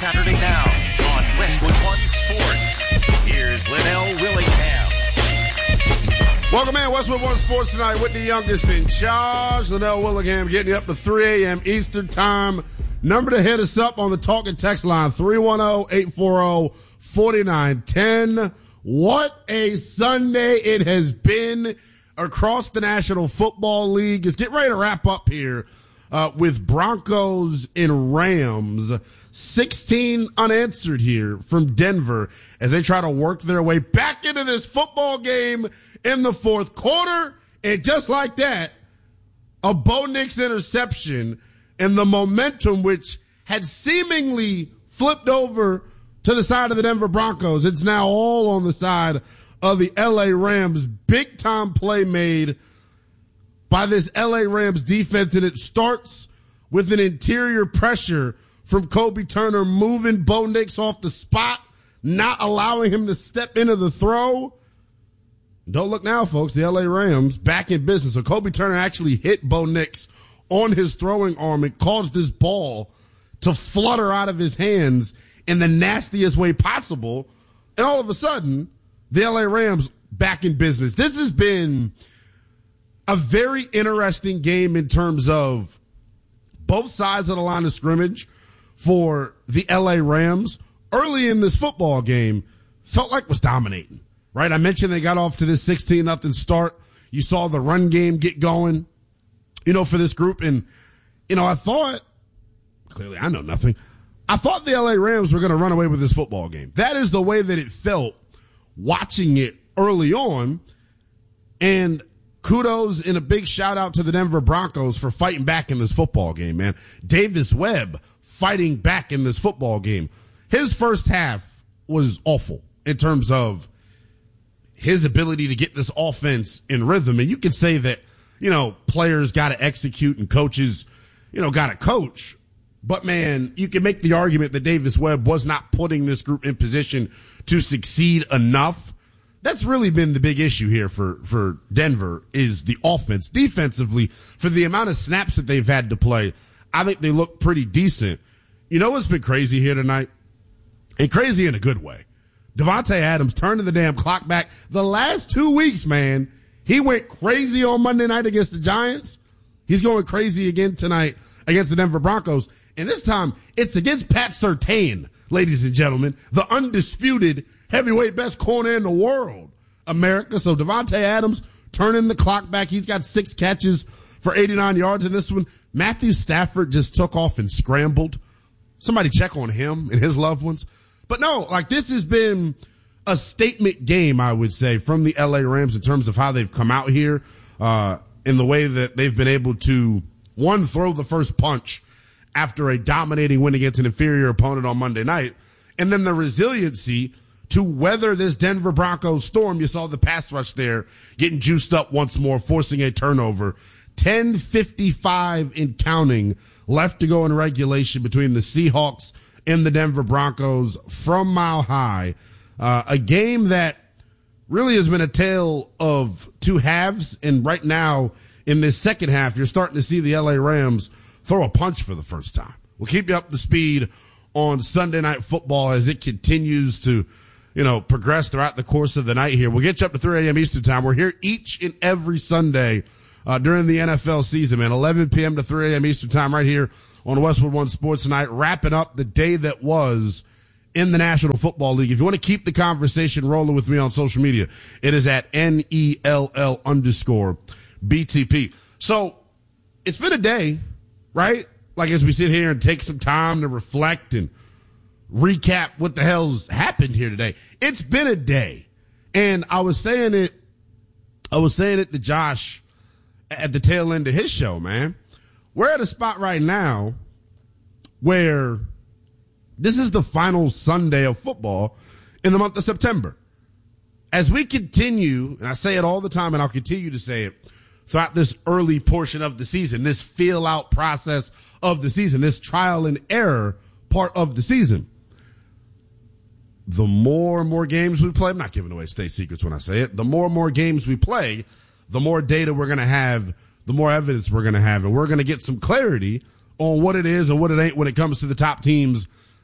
Saturday now on Westwood One Sports. Here's Linnell Willingham. Welcome in, Westwood One Sports tonight with the youngest in charge, Linnell Willingham, getting you up to 3 a.m. Eastern Time. Number to hit us up on the talk and text line, 310-840-4910. What a Sunday it has been across the National Football League. It's getting ready to wrap up here with Broncos and Rams. 16 unanswered here from Denver as they try to work their way back into this football game in the fourth quarter. And just like that, a Bo Nix interception and the momentum which had seemingly flipped over to the side of the Denver Broncos. It's now all on the side of the LA Rams. Big time play made by this LA Rams defense, and it starts with an interior pressure from Kobe Turner moving Bo Nix off the spot, not allowing him to step into the throw. Don't look now, folks. The LA Rams back in business. So Kobe Turner actually hit Bo Nix on his throwing arm. It caused this ball to flutter out of his hands in the nastiest way possible. And all of a sudden, the LA Rams back in business. This has been a very interesting game in terms of both sides of the line of scrimmage for the LA Rams. Early in this football game, felt like was dominating, right? I mentioned they got off to this 16-0 start. You saw the run game get going, for this group. And, I thought, clearly I know nothing. I thought the LA Rams were going to run away with this football game. That is the way that it felt watching it early on. And kudos and a big shout out to the Denver Broncos for fighting back in this football game, man. Davis Webb fighting back in this football game. His first half was awful in terms of his ability to get this offense in rhythm. And you can say that, players got to execute and coaches, got to coach. But, man, you can make the argument that Davis Webb was not putting this group in position to succeed enough. That's really been the big issue here for Denver is the offense. Defensively, for the amount of snaps that they've had to play, I think they look pretty decent. You know what's been crazy here tonight? And crazy in a good way. Davante Adams turning the damn clock back. The last 2 weeks, man, he went crazy on Monday night against the Giants. He's going crazy again tonight against the Denver Broncos. And this time, it's against Pat Surtain, ladies and gentlemen, the undisputed heavyweight best corner in the world, America. So Davante Adams turning the clock back. He's got 6 catches for 89 yards in this one. Matthew Stafford just took off and scrambled. Somebody check on him and his loved ones. But no, this has been a statement game, I would say, from the LA Rams in terms of how they've come out here, in the way that they've been able to, one, throw the first punch after a dominating win against an inferior opponent on Monday night, and then the resiliency to weather this Denver Broncos storm. You saw the pass rush there getting juiced up once more, forcing a turnover. 10:55 and counting left to go in regulation between the Seahawks and the Denver Broncos from Mile High. A game that really has been a tale of two halves, and right now in this second half, you're starting to see the LA Rams throw a punch for the first time. We'll keep you up to speed on Sunday Night Football as it continues to, progress throughout the course of the night here. We'll get you up to 3 a.m. Eastern Time. We're here each and every Sunday during the NFL season, man. 11 p.m. to 3 a.m. Eastern Time right here on Westwood One Sports tonight, wrapping up the day that was in the National Football League. If you want to keep the conversation rolling with me on social media, it is at NELL_BTP. So it's been a day, right? As we sit here and take some time to reflect and recap what the hell's happened here today. It's been a day. And I was saying it to Josh at the tail end of his show, man. We're at a spot right now where this is the final Sunday of football in the month of September. As we continue, and I say it all the time and I'll continue to say it throughout this early portion of the season, this feel out process of the season, this trial and error part of the season. The more and more games we play, I'm not giving away state secrets when I say it, the more and more games we play, the more data we're going to have, the more evidence we're going to have, and we're going to get some clarity on what it is and what it ain't when it comes to the top teams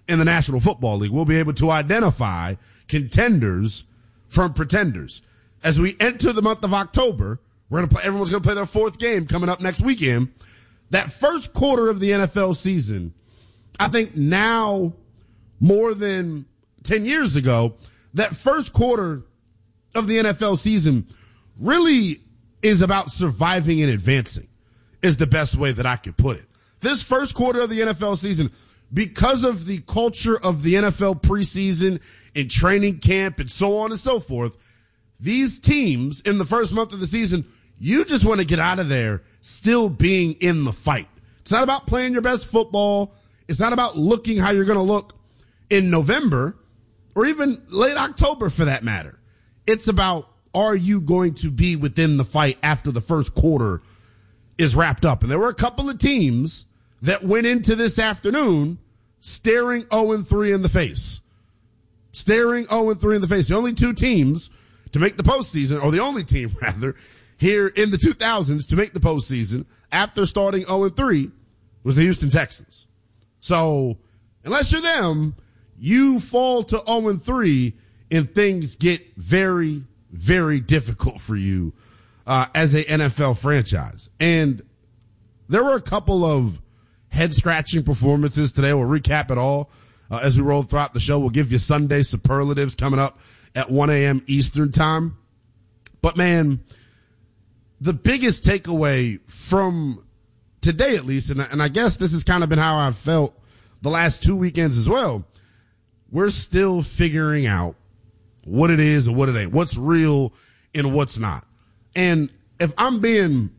in the National Football League. We'll be able to identify contenders from pretenders. As we enter the month of October, everyone's going to play their fourth game coming up next weekend. That first quarter of the NFL season, I think now more than 10 years ago, that first quarter of the NFL season really is about surviving and advancing, is the best way that I could put it. This first quarter of the NFL season, because of the culture of the NFL preseason and training camp and so on and so forth, these teams in the first month of the season, you just want to get out of there still being in the fight. It's not about playing your best football. It's not about looking how you're going to look in November or even late October for that matter. It's about, are you going to be within the fight after the first quarter is wrapped up? And there were a couple of teams that went into this afternoon staring 0-3 in the face. Staring 0-3 in the face. The only two teams to make the postseason, or the only team rather, here in the 2000s to make the postseason after starting 0-3 was the Houston Texans. So unless you're them, you fall to 0-3 and things get very, very difficult for you as a NFL franchise. And there were a couple of head-scratching performances today. We'll recap it all as we roll throughout the show. We'll give you Sunday superlatives coming up at 1 a.m. Eastern time. But, man, the biggest takeaway from today, at least, and I guess this has kind of been how I've felt the last 2 weekends as well, we're still figuring out what it is and what it ain't, what's real and what's not. And if I'm being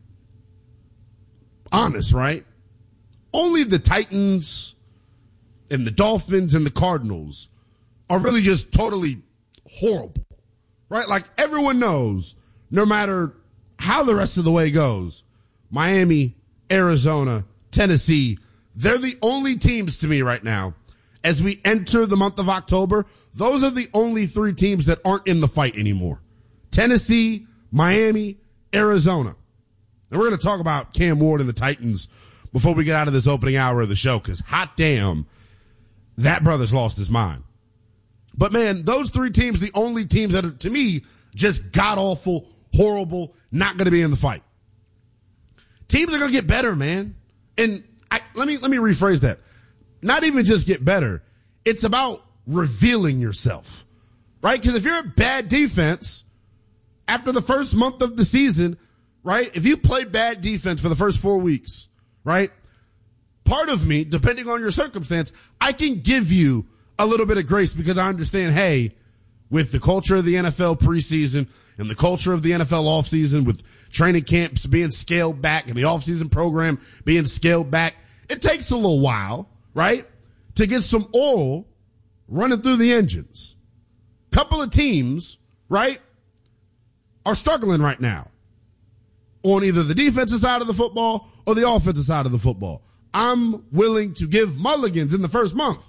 honest, right, only the Titans and the Dolphins and the Cardinals are really just totally horrible, right? Like everyone knows, no matter how the rest of the way goes, Miami, Arizona, Tennessee, they're the only teams to me right now. As we enter the month of October, those are the only three teams that aren't in the fight anymore. Tennessee, Miami, Arizona. And we're going to talk about Cam Ward and the Titans before we get out of this opening hour of the show, because hot damn, that brother's lost his mind. But, man, those three teams, the only teams that are, to me, just god-awful, horrible, not going to be in the fight. Teams are going to get better, man. And let me rephrase that. Not even just get better. It's about revealing yourself, right? Because if you're a bad defense after the first month of the season, right, if you play bad defense for the first 4 weeks, right, part of me, depending on your circumstance, I can give you a little bit of grace because I understand, hey, with the culture of the NFL preseason and the culture of the NFL offseason, with training camps being scaled back and the offseason program being scaled back, it takes a little while, right, to get some oil running through the engines. Couple of teams, right, are struggling right now on either the defensive side of the football or the offensive side of the football. I'm willing to give mulligans in the first month.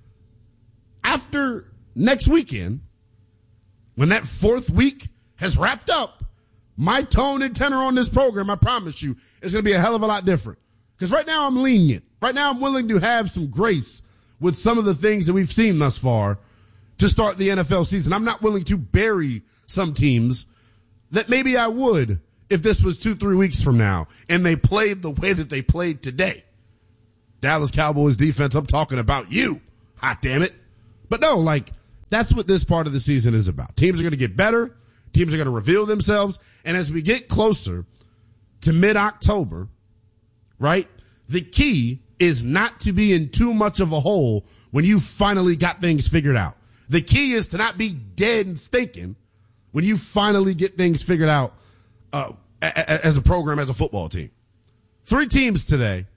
After next weekend, when that fourth week has wrapped up, my tone and tenor on this program, I promise you, is going to be a hell of a lot different. Because right now I'm lenient. Right now I'm willing to have some grace with some of the things that we've seen thus far to start the NFL season. I'm not willing to bury some teams that maybe I would if this was 2-3 weeks from now and they played the way that they played today. Dallas Cowboys defense, I'm talking about you. Hot damn it. But no, like, that's what this part of the season is about. Teams are going to get better. Teams are going to reveal themselves. And as we get closer to mid-October, right, the key is not to be in too much of a hole when you finally got things figured out. The key is to not be dead and stinking when you finally get things figured out as a program, as a football team. 3 teams today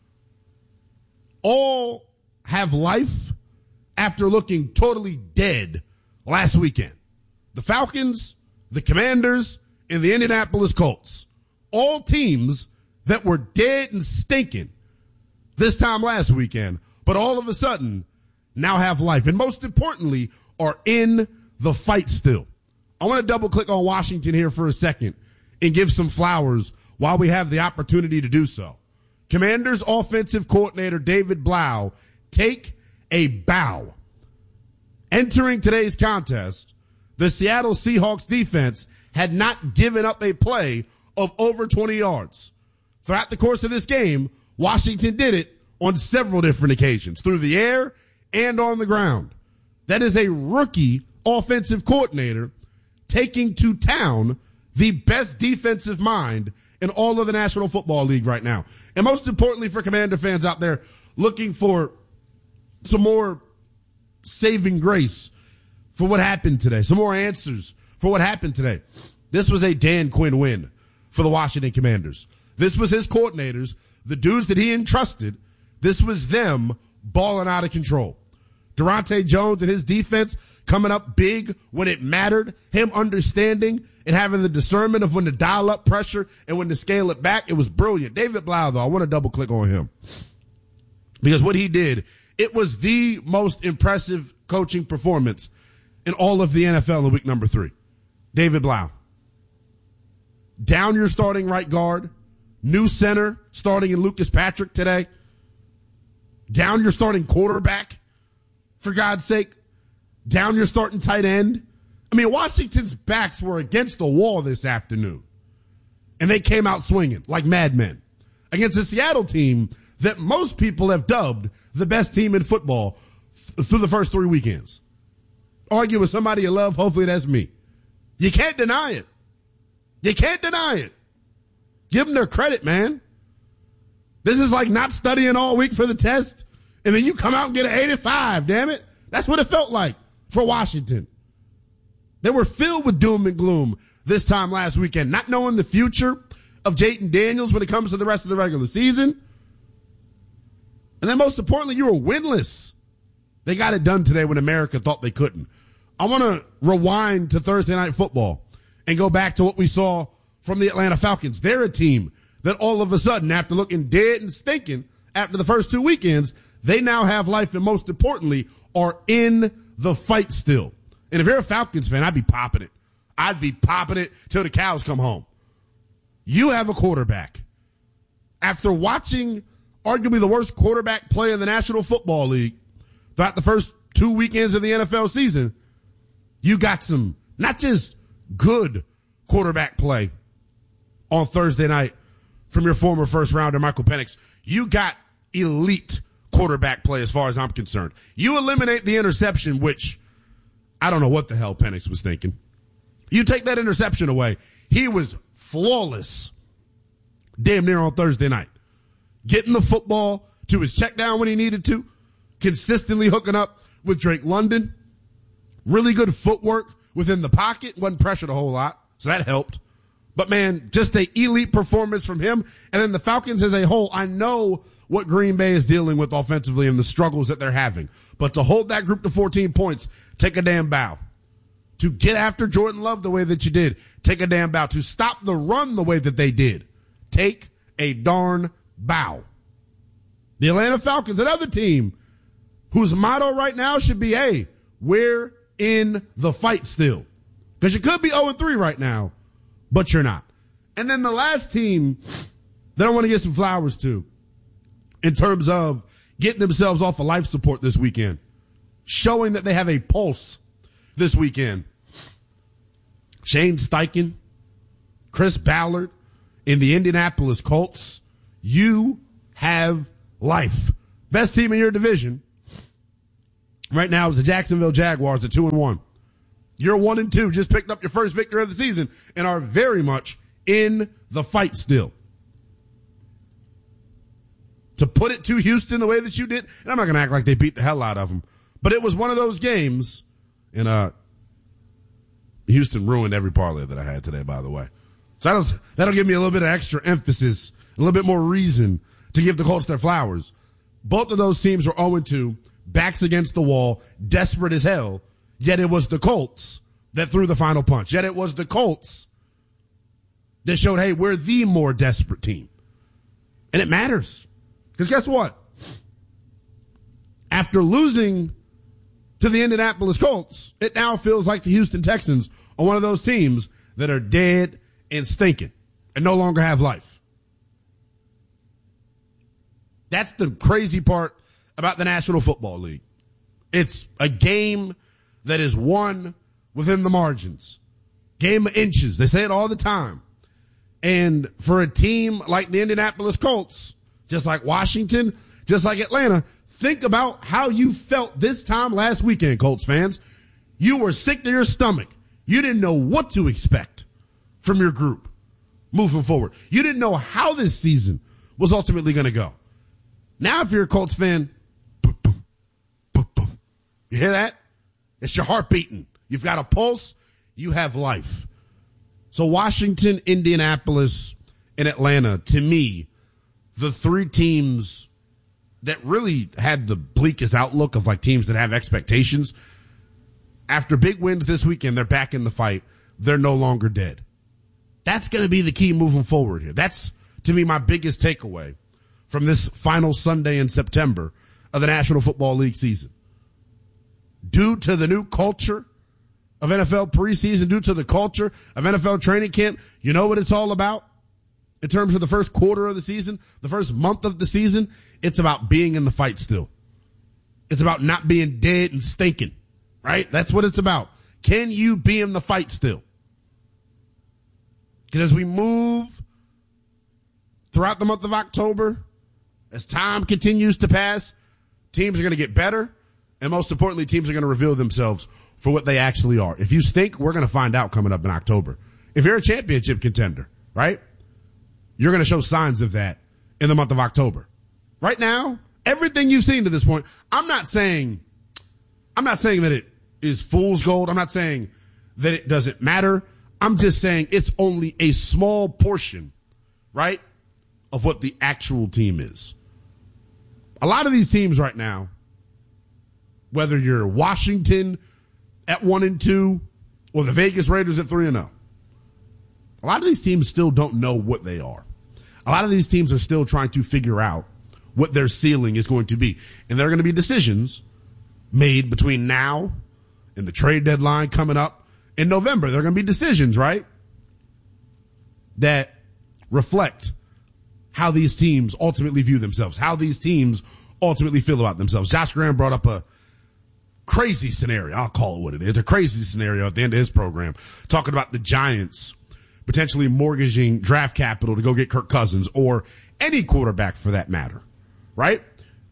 all have life after looking totally dead last weekend. The Falcons, the Commanders, and the Indianapolis Colts. All teams that were dead and stinking this time last weekend, but all of a sudden now have life. And most importantly, are in the fight still. I want to double click on Washington here for a second and give some flowers while we have the opportunity to do so. Commanders offensive coordinator David Blau, take a bow. Entering today's contest, the Seattle Seahawks defense had not given up a play of over 20 yards. Throughout the course of this game, Washington did it on several different occasions, through the air and on the ground. That is a rookie offensive coordinator taking to town the best defensive mind in all of the National Football League right now. And most importantly for Commander fans out there looking for some more saving grace for what happened today, some more answers for what happened today. This was a Dan Quinn win for the Washington Commanders. This was his coordinators, the dudes that he entrusted. This was them balling out of control. Durante Jones and his defense coming up big when it mattered, him understanding and having the discernment of when to dial up pressure and when to scale it back. It was brilliant. David Blau, though, I want to double click on him because what he did, it was the most impressive coaching performance in all of the NFL in week number 3. David Blau. Down your starting right guard. New center starting in Lucas Patrick today. Down your starting quarterback, for God's sake. Down your starting tight end. I mean, Washington's backs were against the wall this afternoon. And they came out swinging like madmen against a Seattle team that most people have dubbed the best team in football through the first 3 weekends. Argue with somebody you love, hopefully that's me. You can't deny it. You can't deny it. Give them their credit, man. This is like not studying all week for the test, and then you come out and get an 85, damn it. That's what it felt like for Washington. They were filled with doom and gloom this time last weekend, not knowing the future of Jayden Daniels when it comes to the rest of the regular season. And then most importantly, you were winless. They got it done today when America thought they couldn't. I want to rewind to Thursday Night Football and go back to what we saw from the Atlanta Falcons. They're a team that all of a sudden, after looking dead and stinking after the first 2 weekends, they now have life and most importantly are in the fight still. And if you're a Falcons fan, I'd be popping it. I'd be popping it till the cows come home. You have a quarterback. After watching arguably the worst quarterback play in the National Football League throughout the first 2 weekends of the NFL season, you got some, not just good quarterback play on Thursday night from your former first rounder, Michael Penix. You got elite quarterback play as far as I'm concerned. You eliminate the interception, which I don't know what the hell Penix was thinking. You take that interception away. He was flawless damn near on Thursday night. Getting the football to his check down when he needed to, consistently hooking up with Drake London. Really good footwork within the pocket, wasn't pressured a whole lot, so that helped. But man, just an elite performance from him. And then the Falcons as a whole, I know what Green Bay is dealing with offensively and the struggles that they're having. But to hold that group to 14 points, take a damn bow. To get after Jordan Love the way that you did, take a damn bow. To stop the run the way that they did, take a darn bow. The Atlanta Falcons, another team whose motto right now should be, hey, we're in the fight still. Because you could be 0-3 right now, but you're not. And then the last team that I want to get some flowers to in terms of getting themselves off of life support this weekend, showing that they have a pulse this weekend. Shane Steichen, Chris Ballard in the Indianapolis Colts. You have life. Best team in your division right now is the Jacksonville Jaguars at 2-1. You're 1-2, just picked up your first victory of the season and are very much in the fight still. To put it to Houston the way that you did, and I'm not going to act like they beat the hell out of them, but it was one of those games, and Houston ruined every parlay that I had today, by the way. So that'll give me a little bit of extra emphasis, a little bit more reason to give the Colts their flowers. Both of those teams were 0-2, backs against the wall, desperate as hell, yet it was the Colts that threw the final punch. Yet it was the Colts that showed, hey, we're the more desperate team. And it matters. Because guess what? After losing to the Indianapolis Colts, it now feels like the Houston Texans are one of those teams that are dead and stinking and no longer have life. That's the crazy part about the National Football League. It's a game that is won within the margins. Game of inches. They say it all the time. And for a team like the Indianapolis Colts, just like Washington, just like Atlanta, think about how you felt this time last weekend, Colts fans. You were sick to your stomach. You didn't know what to expect from your group moving forward. You didn't know how this season was ultimately going to go. Now, if you're a Colts fan, boom, boom, boom, boom. You hear that? It's your heart beating. You've got a pulse. You have life. So Washington, Indianapolis, and Atlanta, to me, the three teams that really had the bleakest outlook of like teams that have expectations. After big wins this weekend, they're back in the fight. They're no longer dead. That's going to be the key moving forward here. That's, to me, my biggest takeaway from this final Sunday in September of the National Football League season. Due to the new culture of NFL preseason, due to the culture of NFL training camp, you know what it's all about? In terms of the first quarter of the season, the first month of the season, it's about being in the fight still. It's about not being dead and stinking, right? That's what it's about. Can you be in the fight still? Because as we move throughout the month of October, as time continues to pass, teams are going to get better, and most importantly, teams are going to reveal themselves for what they actually are. If you stink, we're going to find out coming up in October. If you're a championship contender, right? You're going to show signs of that in the month of October. Right now, everything you've seen to this point, I'm not saying that it is fool's gold. I'm not saying that it doesn't matter. I'm just saying it's only a small portion, right, of what the actual team is. A lot of these teams right now, whether you're Washington at 1-2 or the Vegas Raiders at 3-0, a lot of these teams still don't know what they are. A lot of these teams are still trying to figure out what their ceiling is going to be. And there are going to be decisions made between now and the trade deadline coming up in November. There are going to be decisions, right, that reflect how these teams ultimately view themselves, how these teams ultimately feel about themselves. Josh Graham brought up a crazy scenario. I'll call it what it is. A crazy scenario at the end of his program, talking about the Giants potentially mortgaging draft capital to go get Kirk Cousins or any quarterback for that matter, right?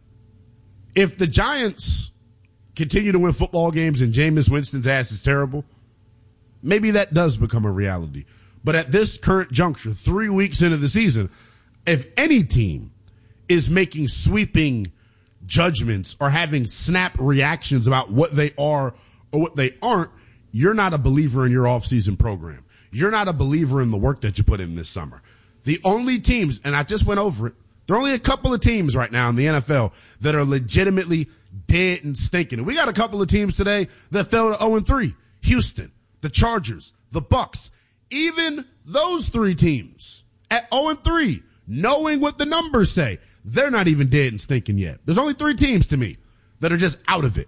If the Giants continue to win football games and Jameis Winston's ass is terrible, maybe that does become a reality. But at this current juncture, 3 weeks into the season, if any team is making sweeping judgments or having snap reactions about what they are or what they aren't, you're not a believer in your offseason program. You're not a believer in the work that you put in this summer. The only teams, and I just went over it, there are only a couple of teams right now in the NFL that are legitimately dead and stinking. And we got a couple of teams today that fell to 0-3. Houston, the Chargers, the Bucks. Even those three teams at 0-3, knowing what the numbers say, they're not even dead and stinking yet. There's only three teams to me that are just out of it.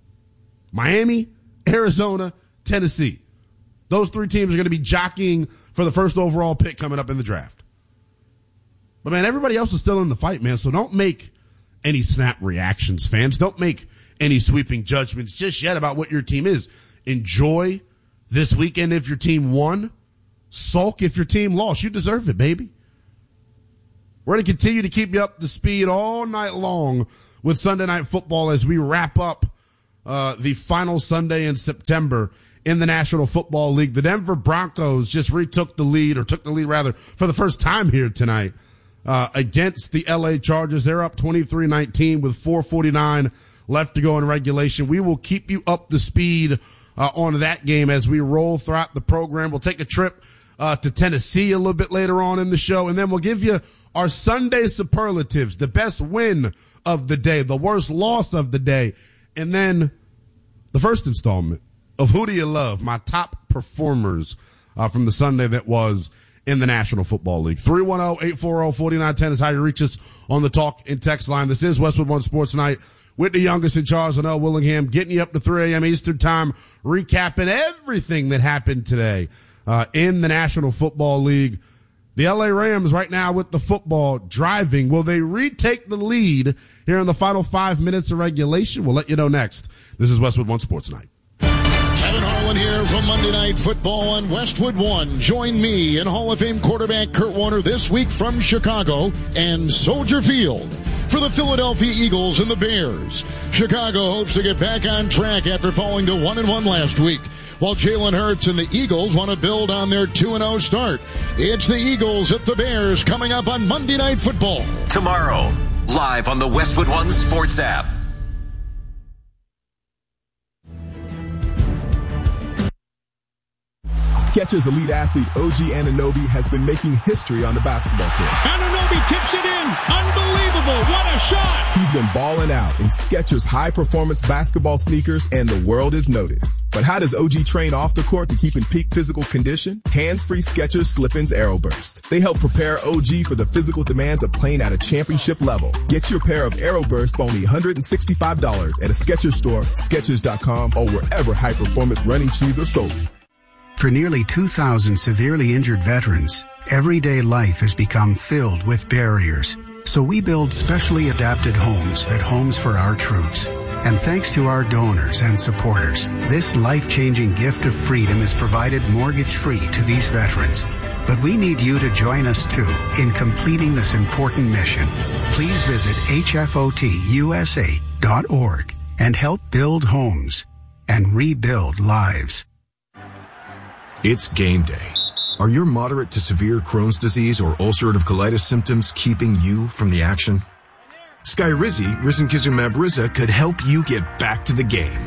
Miami, Arizona, Tennessee. Those three teams are going to be jockeying for the first overall pick coming up in the draft. But, man, everybody else is still in the fight, man. So don't make any snap reactions, fans. Don't make any sweeping judgments just yet about what your team is. Enjoy this weekend if your team won. Sulk if your team lost. You deserve it, baby. We're going to continue to keep you up to speed all night long with Sunday Night Football as we wrap up the final Sunday in September in the National Football League. The Denver Broncos just took the lead for the first time here tonight against the LA Chargers. They're up 23-19 with 4:49 left to go in regulation. We will keep you up to speed on that game as we roll throughout the program. We'll take a trip to Tennessee a little bit later on in the show, and then we'll give you our Sunday superlatives, the best win of the day, the worst loss of the day, and then the first installment of Who Do You Love? My top performers from the Sunday that was in the National Football League. 310-840-4910 is how you reach us on the talk and text line. This is Westwood One Sports Night with the youngest in Charles and L. Willingham, getting you up to 3 a.m. Eastern Time, recapping everything that happened today in the National Football League. The LA Rams right now with the football driving. Will they retake the lead here in the final 5 minutes of regulation. We'll let you know next. This is Westwood One Sports Night. Kevin Harlan here from Monday Night Football on Westwood One. Join me and Hall of Fame quarterback Kurt Warner this week from Chicago and Soldier Field for the Philadelphia Eagles and the Bears. Chicago hopes to get back on track after falling to 1-1 last week, while Jalen Hurts and the Eagles want to build on their 2-0 start. It's the Eagles at the Bears coming up on Monday Night Football. Tomorrow, live on the Westwood One Sports app. Skechers elite athlete OG Anunoby has been making history on the basketball court. Anunoby tips it in. Unbelievable. What a shot. He's been balling out in Skechers high-performance basketball sneakers, and the world has noticed. But how does OG train off the court to keep in peak physical condition? Hands-free Skechers Slip-ins Aeroburst. They help prepare OG for the physical demands of playing at a championship level. Get your pair of Aeroburst for only $165 at a Skechers store, Skechers.com, or wherever high-performance running shoes are sold. For nearly 2,000 severely injured veterans, everyday life has become filled with barriers. So we build specially adapted homes at Homes for Our Troops. And thanks to our donors and supporters, this life-changing gift of freedom is provided mortgage-free to these veterans. But we need you to join us, too, in completing this important mission. Please visit hfotusa.org and help build homes and rebuild lives. It's game day. Are your moderate to severe Crohn's disease or ulcerative colitis symptoms keeping you from the action? Skyrizi, risankizumab Riza, could help you get back to the game.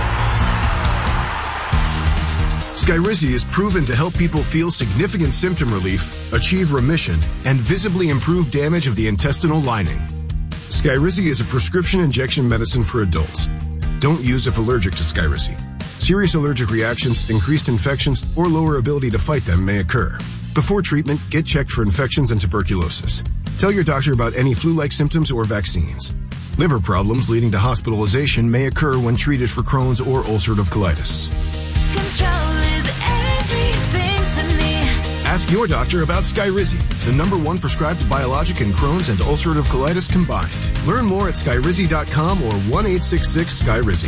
Skyrizi is proven to help people feel significant symptom relief, achieve remission, and visibly improve damage of the intestinal lining. Skyrizi is a prescription injection medicine for adults. Don't use if allergic to Skyrizi. Serious allergic reactions, increased infections, or lower ability to fight them may occur. Before treatment, get checked for infections and tuberculosis. Tell your doctor about any flu-like symptoms or vaccines. Liver problems leading to hospitalization may occur when treated for Crohn's or ulcerative colitis. Control is everything to me. Ask your doctor about Skyrizi, the #1 prescribed biologic in Crohn's and ulcerative colitis combined. Learn more at skyrizi.com or 1-866-SKYRIZI.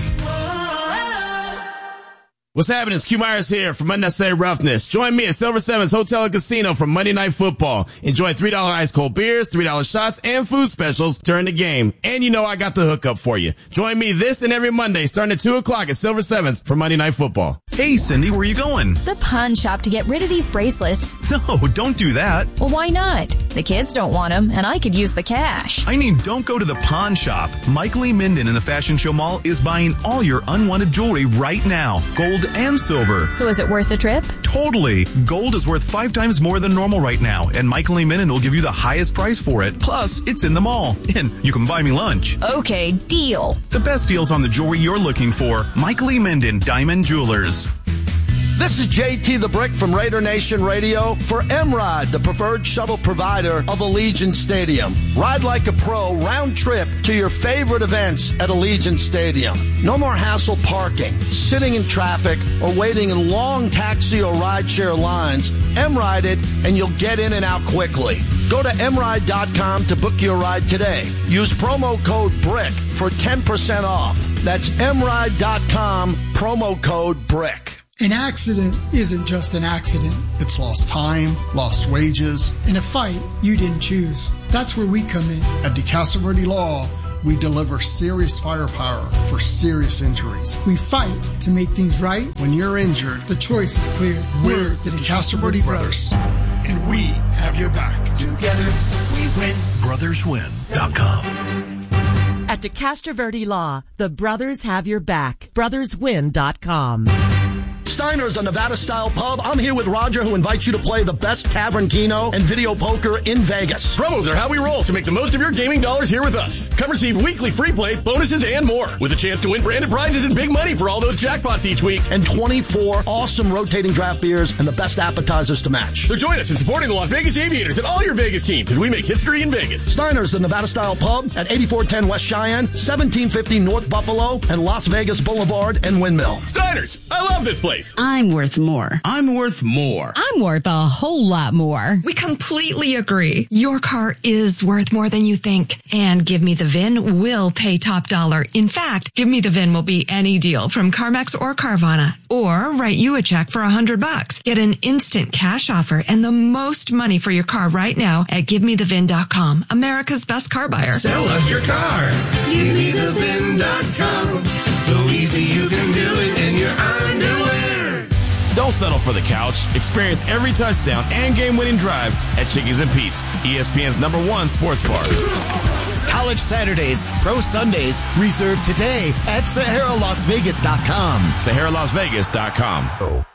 What's happening? It's Q Myers here from Unnecessary Roughness. Join me at Silver Sevens Hotel and Casino for Monday Night Football. Enjoy $3 ice cold beers, $3 shots, and food specials during the game. And you know I got the hookup for you. Join me this and every Monday starting at 2 o'clock at Silver Sevens for Monday Night Football. Hey, Cindy, where are you going? The pawn shop to get rid of these bracelets. No, don't do that. Well, why not? The kids don't want them, and I could use the cash. I mean, don't go to the pawn shop. Michael E. Minden in the Fashion Show Mall is buying all your unwanted jewelry right now. Gold and silver. So is it worth the trip? Totally. Gold is worth 5 times more than normal right now, and Michael E. Minden will give you the highest price for it. Plus, it's in the mall, and you can buy me lunch. Okay, deal. The best deals on the jewelry you're looking for. Michael E. Minden, Diamond Jewelers. This is JT the Brick from Raider Nation Radio for M-Ride, the preferred shuttle provider of Allegiant Stadium. Ride like a pro, round trip to your favorite events at Allegiant Stadium. No more hassle parking, sitting in traffic, or waiting in long taxi or rideshare lines. M-Ride it, and you'll get in and out quickly. Go to mride.com to book your ride today. Use promo code BRICK for 10% off. That's mride.com, promo code BRICK. An accident isn't just an accident. It's lost time, lost wages, and a fight you didn't choose. That's where we come in. At DeCastro Verde Law, we deliver serious firepower for serious injuries. We fight to make things right. When you're injured, the choice is clear. We're the DeCastro Verde Brothers, and we have your back. Together, we win. BrothersWin.com. At DeCastro Verde Law, the brothers have your back. BrothersWin.com. Steiner's, a Nevada-style pub. I'm here with Roger, who invites you to play the best Tavern Keno and video poker in Vegas. Promos are how we roll, so make the most of your gaming dollars here with us. Come receive weekly free play, bonuses, and more, with a chance to win branded prizes and big money for all those jackpots each week. And 24 awesome rotating draft beers and the best appetizers to match. So join us in supporting the Las Vegas Aviators and all your Vegas teams, because we make history in Vegas. Steiner's, the Nevada-style pub at 8410 West Cheyenne, 1750 North Buffalo, and Las Vegas Boulevard and Windmill. Steiner's, I love this place. I'm worth more. I'm worth more. I'm worth a whole lot more. We completely agree. Your car is worth more than you think. And Give Me the VIN will pay top dollar. In fact, Give Me the VIN will be any deal from CarMax or Carvana. Or write you a check for $100. Get an instant cash offer and the most money for your car right now at GiveMeTheVIN.com. America's best car buyer. Sell us your car. GiveMeTheVIN.com. So easy you can do it in your underwear. Don't settle for the couch. Experience every touchdown and game-winning drive at Chickies and Pete's, ESPN's #1 sports bar. College Saturdays, Pro Sundays, reserved today at SaharaLasVegas.com. SaharaLasVegas.com.